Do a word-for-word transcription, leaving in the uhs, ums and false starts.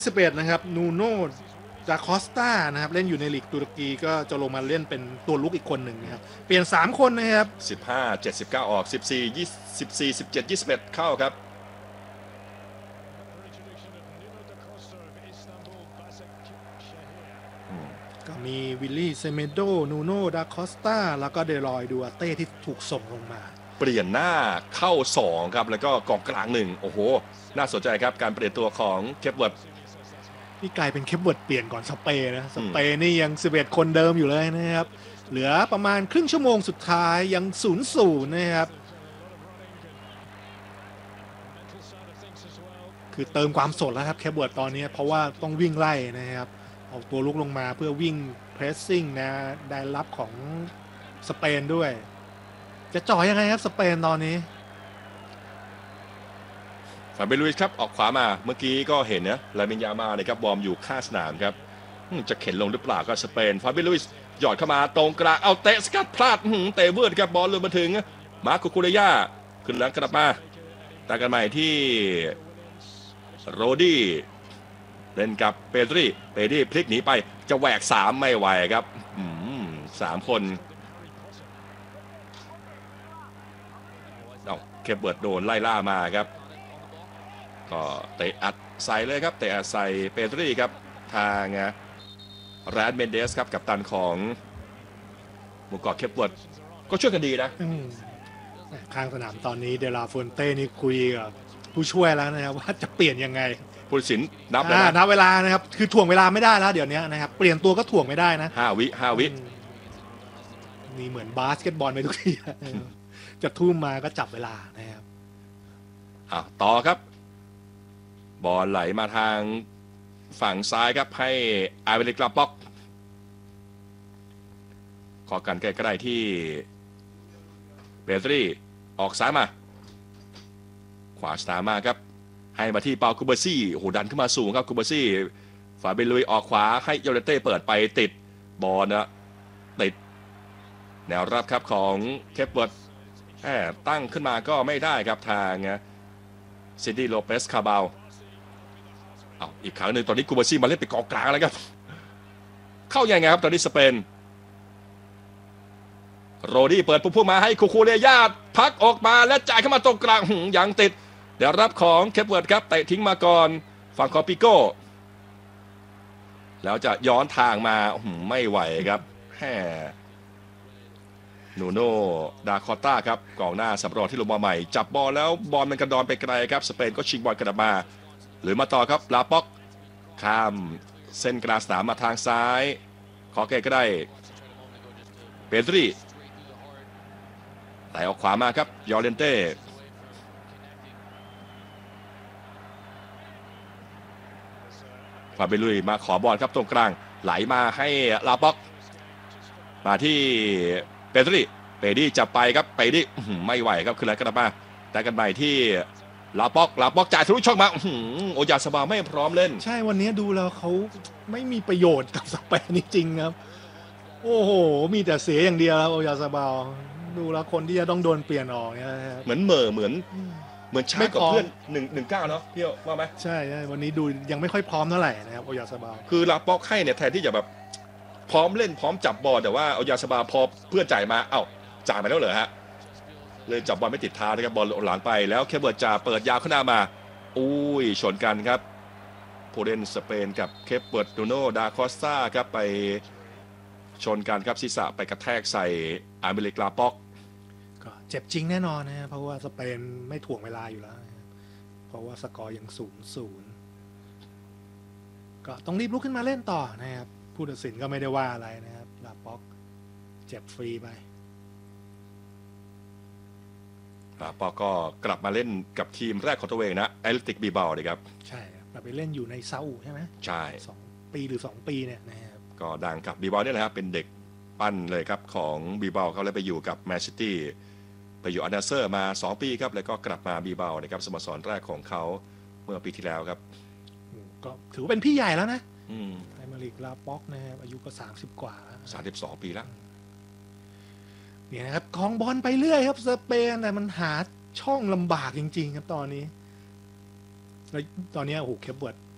สิบเอ็ดนะครับนูโน่ดาคอสตานะครับเล่นอยู่ในลีกตุรกีก็จะลงมาเล่นเป็นตัวลุกอีกคนหนึ่งนะครับเปลี่ยนสามคนนะครับสิบห้า เจ็ดสิบเก้าออกสิบสี่ ยี่สิบสี่ สิบเจ็ด ยี่สิบเอ็ดเข้าครับก็มีวิลลี่เซเมโดนูโน่ดาคอสตาแล้วก็เดลอยดูอาเต้ที่ถูกส่งลงมาเปลี่ยนหน้าเข้าสองครับแล้วก็กองกลางหนึ่งโอ้โหน่าสนใจครับการเปลี่ยนตัวของเคปเวิร์ดนี่กลายเป็นเคปเวิร์ดเปลี่ยนก่อนสเปย์นะสเปย์นี่ยังสิบเอ็ดคนเดิมอยู่เลยนะครับเหลือประมาณครึ่งชั่วโมงสุดท้ายยังศูนย์ศูนย์นะครับคือเติมความสดแล้วครับแคปเวิร์ดตอนนี้เพราะว่าต้องวิ่งไล่นะครับเอาตัวลุกลงมาเพื่อวิ่งเพรสซิ่งนะได้รับของสเปนด้วยจะจ่อยยังไงครับสเปนตอนนี้ฟาเบลุยส์ครับออกขวามาเมื่อกี้ก็เห็นนะลามินยามาเลยครับบอมอยู่ข้างสนามครับจะเข็นลงหรือเปล่าก็สเปนฟาเบลุยส์หยอดเข้ามาตรงกลางเอาเตะสกัดพลาดเตะเวิร์ดครับบอลลงมาถึงมาโกคูเรย่าขึ้นหลังกลับมาตากันใหม่ที่โรดี้เล่นกับเปดรีเปดรีพลิกหนีไปจะแหวกสามไม่ไหวครับสามคนเอาเคปเบิร์ดโดนไล่ล่ามาครับก็เตะอัดใส่เลยครับเตะอัดใส่เปดรีครับทางแรดเมนเดสครับกับตันของหมู่เกาะเคปเบิร์ดก็ช่วยกันดีนะข้างสนามตอนนี้เดลาฟอนเต้นี่คุยกับผู้ช่วยแล้วนะครับว่าจะเปลี่ยนยังไงผู้ตัดสินนับแล้วนะนับเวลานะครับคือถ่วงเวลาไม่ได้แล้วเดี๋ยวนี้นะครับเปลี่ยนตัวก็ถ่วงไม่ได้นะห้าวิห้าวินี่เหมือนบาสเกตบอลไปทุกทีจะทุ่มมาก็จับเวลานะครับอ่ะต่อครับบอลไหลมาทางฝั่งซ้ายครับให้อาเวลิกลาป็อกขอกันใกล้ๆที่เปตรีออกซ้ายมาขวาสตาร์มาครับให้มาที่เปาคูเบอร์ซี่โหดันขึ้นมาสูงครับคูเบอร์ซี่ฝาเบลุยออกขวาให้โยเลเต้เปิดไปติดบอลนะติดแนวรับครับของเคปเวิร์ดแหมตั้งขึ้นมาก็ไม่ได้ครับทางซินดี้โลเปสคาบาลเอาอีกครั้งหนึ่งตอนนี้คูเบอร์ซี่มาเล่นเป็นกองกลางแล้วครับเข้ายังไงครับตอนนี้สเปนโรดี้เปิดปุ๊บมาให้คูคูเรียาพักออกมาและจ่ายเข้ามาตรงกลางยังติดเดี๋ยวรับของเคปเวิร์ดครับเตะทิ้งมาก่อนฝั่งของปิโก้แล้วจะย้อนทางมาไม่ไหวครับแหมนูโน่ดาคอต้าครับกองหน้าสำรองที่ลงมาใหม่จับบอลแล้วบอลมันกระดอนไปไกลครับสเปนก็ชิงบอลกลับมาหรือมาต่อครับลาป็อกข้ามเส้นกลางสนามมาทางซ้ายขอเกก็ได้เปตรีไหลออกขวามาครับยอร์เลนเต้ฟาเบลุยมาขอบอลครับตรงกลางไหลมาให้ลาป็อกมาที่เปตรีเปดี้จับไปครับเปดี้ไม่ไหวครับคืออะไรกันมาแต่กันใหม่ที่ลาป็อกลาป็อกจ่ายทะลุช่องมาโอยาสบาไม่พร้อมเล่นใช่วันนี้ดูแล้วเขาไม่มีประโยชน์กับสเปนจริงๆครับโอ้โหมีแต่เสียอย่างเดียวแล้วโอยาสบาดูแล้วคนที่จะต้องโดนเปลี่ยนออกเนี่ยเหมือนเหม่อเหมือนเหมือนช้ากับเพื่อนหนึ่งหนึ่งเก้าเนาะพี่ว่าไหมใช่ใช่วันนี้ดูยังไม่ค่อยพร้อมเท่าไหร่นะครับโอยาสบาคือลาป็อกให้เนี่ยแทนที่จะแบบพร้อมเล่นพร้อมจับบอลแต่ว่าโอยาสบาพอเพื่อนจ่ายมาเอ้าจ่ายมาแล้วเหรอฮะเลยจับบอลไม่ติดเท้านะครับบอลหลังไปแล้วเคเบิร์ดจะเปิดยาวขึ้นหน้ามาอุ้ยชนกันครับผู้เล่นสเปนกับเคเบิร์ดนูโน่ดาคอสตาครับไปชนกันครับศีรษะไปกระแทกใส่อาเมริกลาป็อกก็เจ็บจริงแน่นอนนะเพราะว่าสเปนไม่ถ่วงเวลาอยู่แล้วเพราะว่าสกอร์ยังศูนย์ศูนย์ก็ต้องรีบลุกขึ้นมาเล่นต่อนะครับผู้ตัดสินก็ไม่ได้ว่าอะไรนะครับลาป็อกเจ็บฟรีไปลาป็อกก็กลับมาเล่นกับทีมแรกของตัวเองนะแอตเลติกบีเบาเลยครับใช่ครับไปเล่นอยู่ในซาอุใช่ไหมใช่สองปีหรือสองปีเนี่ยนะครับก็ดังกับบีเบาเนี่ยนะครับเป็นเด็กปั้นเลยครับของบีเบาเขาเลยไปอยู่กับแมนซิตี้ไปอยู่อันนาเซอร์มาสองปีครับแล้วก็กลับมาบีเบานะครับสโมสรแรกของเขาเมื่อปีที่แล้วครับก็ถือว่าเป็นพี่ใหญ่แล้วนะอืมไอมาริกลาป็อกนะครับอายุก็สามสิบกว่าสามสิบสองปีแล้วเนี่ยนะครับกองบอลไปเรื่อยครับสเปนแต่มันหาช่องลำบากจริงๆครับตอนนี้แล้วตอนนี้โอ้โหเคปเบิร์ด